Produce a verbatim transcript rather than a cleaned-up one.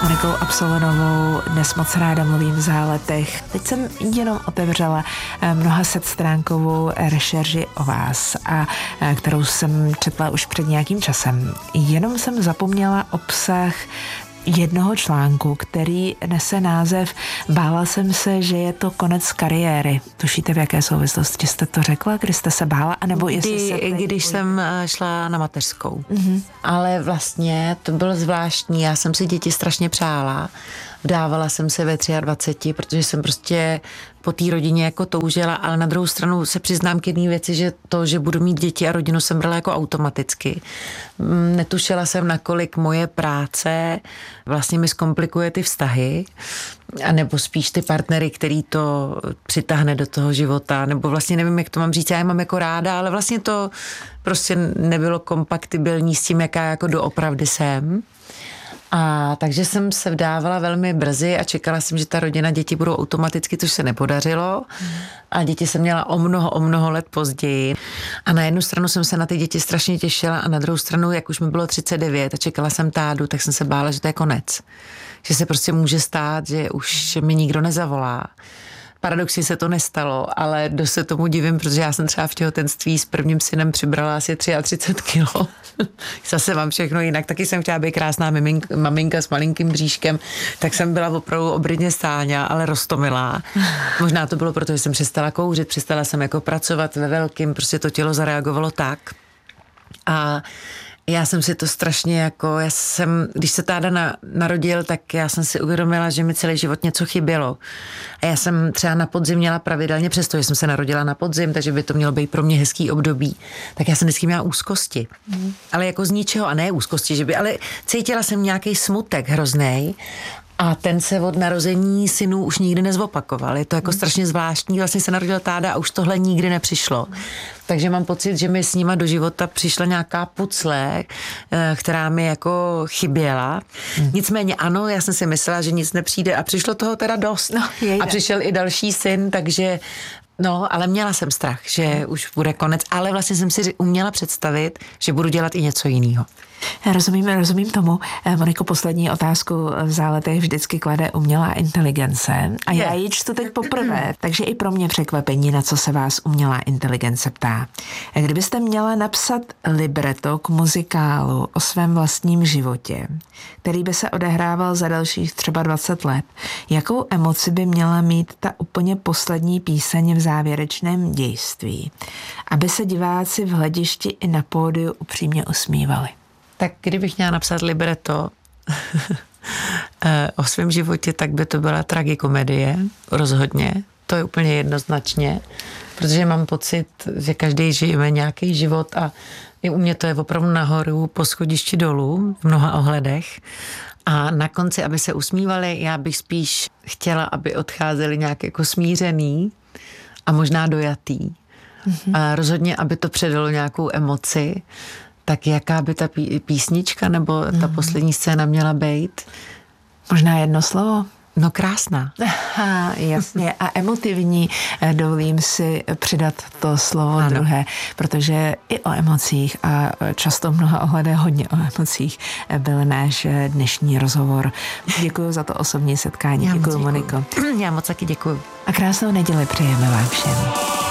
S Monikou Absolonovou dnes moc ráda mluvím v Záletech. Teď jsem jenom otevřela mnoha setstránkovou rešerži o vás, a kterou jsem četla už před nějakým časem. Jenom jsem zapomněla obsah jednoho článku, který nese název Bála jsem se, že je to konec kariéry. Tušíte, v jaké souvislosti jste to řekla? Kdy jste se bála? A nebo jestli Kdy, se teď... Když jsem šla na mateřskou. Mm-hmm. Ale vlastně to bylo zvláštní. Já jsem si děti strašně přála. Vdávala jsem se ve dvaceti třech, protože jsem prostě po té rodině jako toužila, ale na druhou stranu se přiznám k jedné věci, že to, že budu mít děti a rodinu, jsem brala jako automaticky. Netušila jsem, nakolik moje práce vlastně mi zkomplikuje ty vztahy, anebo spíš ty partnery, který to přitáhne do toho života, nebo vlastně nevím, jak to mám říct, já je mám jako ráda, ale vlastně to prostě nebylo kompatibilní s tím, jaká jako doopravdy jsem. A takže jsem se vdávala velmi brzy a čekala jsem, že ta rodina, děti budou automaticky, což se nepodařilo. A děti jsem měla o mnoho, o mnoho let později. A na jednu stranu jsem se na ty děti strašně těšila a na druhou stranu, jak už mi bylo třicet devět a čekala jsem tádu, tak jsem se bála, že to je konec. Že se prostě může stát, že už mi nikdo nezavolá. Paradoxně se to nestalo, ale dost se tomu divím, protože já jsem třeba v těhotenství s prvním synem přibrala asi třicet tři kilo. Zase mám všechno jinak. Taky jsem chtěla být krásná miminka, maminka s malinkým bříškem, tak jsem byla opravdu obridně stáňa, ale roztomilá. Možná to bylo proto, že jsem přestala kouřit, přestala jsem jako pracovat ve velkým, prostě to tělo zareagovalo tak. A já jsem si to strašně jako, já jsem, když se táda na, narodil, tak já jsem si uvědomila, že mi celý život něco chybělo. A já jsem třeba na podzim měla pravidelně, přestože jsem se narodila na podzim, takže by to mělo být pro mě hezký období, tak já jsem vždycky měla úzkosti. Mm. Ale jako z ničeho, a ne úzkosti, že by, ale cítila jsem nějaký smutek hroznej. A ten se od narození synů už nikdy nezvopakoval. Je to jako strašně zvláštní. Vlastně se narodil táda a už tohle nikdy nepřišlo. Takže mám pocit, že mi s nima do života přišla nějaká pucle, která mi jako chyběla. Hmm. Nicméně ano, já jsem si myslela, že nic nepřijde a přišlo toho teda dost. No, a přišel i další syn, takže no, ale měla jsem strach, že už bude konec, ale vlastně jsem si uměla představit, že budu dělat i něco jiného. Rozumím, rozumím tomu. Moniko, poslední otázku v Záletech vždycky klade umělá inteligence a já ji čtu teď poprvé, takže i pro mě překvapení, na co se vás umělá inteligence ptá. Kdybyste měla napsat libreto k muzikálu o svém vlastním životě, který by se odehrával za dalších třeba dvacet let, jakou emoci by měla mít ta úplně poslední píseň v závěrečném dějství, aby se diváci v hledišti i na pódiu upřímně usmívali? Tak kdybych měla napsat libreto o svém životě, tak by to byla tragikomedie, rozhodně. To je úplně jednoznačně, protože mám pocit, že každý žijeme nějaký život a i u mě to je opravdu nahoru, po schodišti dolů, v mnoha ohledech. A na konci, aby se usmívali, já bych spíš chtěla, aby odcházeli nějak jako smířený a možná dojatý. Mm-hmm. A rozhodně, aby to předalo nějakou emoci. Tak jaká by ta písnička nebo ta mm. poslední scéna měla být? Možná jedno slovo? No krásná. Aha, jasně. A emotivní, dovolím si přidat to slovo ano. druhé, protože i o emocích a často v mnoha ohledech hodně o emocích byl náš dnešní rozhovor. Děkuji za to osobní setkání. Děkuji, Moniko. Já moc taky děkuji. A krásnou neděli přejeme vám všem.